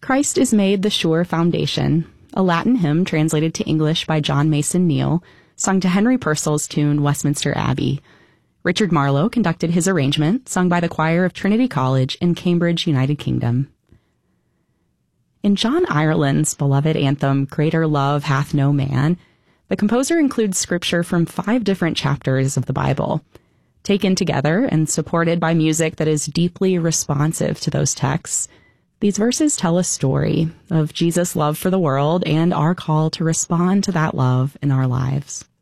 Christ is Made the Sure Foundation, a Latin hymn translated to English by John Mason Neal, sung to Henry Purcell's tune Westminster Abbey. Richard Marlowe conducted his arrangement, sung by the choir of Trinity College in Cambridge, United Kingdom. In John Ireland's beloved anthem, Greater Love Hath No Man, the composer includes scripture from 5 different chapters of the Bible. Taken together and supported by music that is deeply responsive to those texts, these verses tell a story of Jesus' love for the world and our call to respond to that love in our lives.